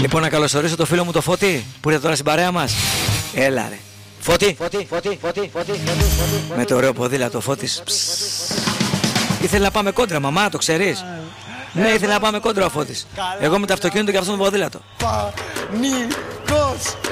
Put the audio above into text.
Λοιπόν, να καλωσορίσω το φίλο μου το Φώτη που ήρθε τώρα στην παρέα μας. Έλα ρε Φώτη. Με το ωραίο ποδήλατο Φώτης. Ήθελε να πάμε κόντρα, μαμά, το ξέρεις? Ναι, ήθελε να πάμε κόντρα ο Φώτης. Εγώ με το αυτοκίνητο και αυτό το ποδήλατο.